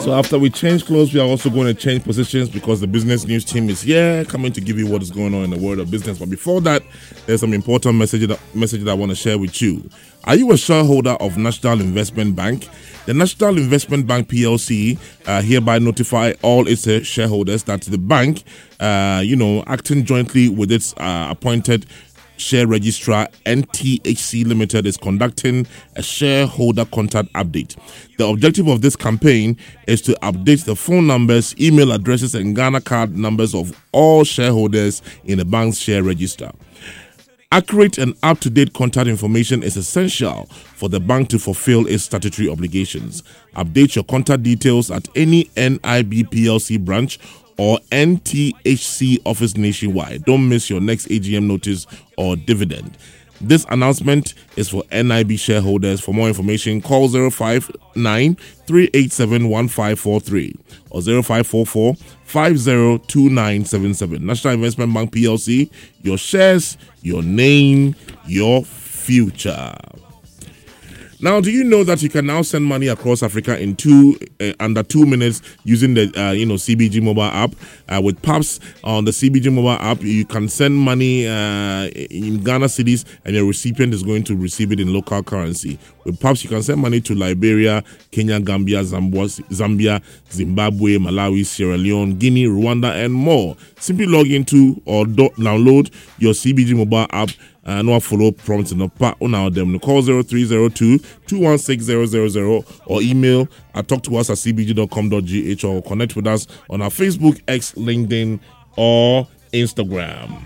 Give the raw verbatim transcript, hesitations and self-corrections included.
So after we change clothes, we are also going to change positions because the business news team is here, coming to give you what is going on in the world of business. But before that, there's some important message that, message that I want to share with you. Are you a shareholder of National Investment Bank? The National Investment Bank P L C uh, hereby notify all its uh, shareholders that the bank, uh, you know, acting jointly with its uh, appointed share registrar N T H C Limited is conducting a shareholder contact update. The objective of this campaign is to update the phone numbers, email addresses, and Ghana card numbers of all shareholders in the bank's share register. Accurate and up-to-date contact information is essential for the bank to fulfill its statutory obligations. Update your contact details at any N I B P L C branch or N T H C office nationwide. Don't miss your next A G M notice or dividend. This announcement is for N I B shareholders. For more information, call zero five nine, three eight seven, one five four three or zero five four four, five zero two nine seven seven. National Investment Bank P L C, your shares, your name, your future. Now, do you know that you can now send money across Africa in two uh, under two minutes using the uh, you know C B G mobile app? Uh, with Paps on the C B G mobile app, you can send money uh, in Ghana cedis, and your recipient is going to receive it in local currency. With Paps, you can send money to Liberia, Kenya, Gambia, Zambia, Zimbabwe, Malawi, Sierra Leone, Guinea, Rwanda, and more. Simply log into or do- download your C B G mobile app. Uh, no follow prompts in the part on our them. Call zero three zero two, two one six zero zero zero or email at talk to us at c b g dot com dot g h or connect with us on our Facebook, X, LinkedIn, or Instagram.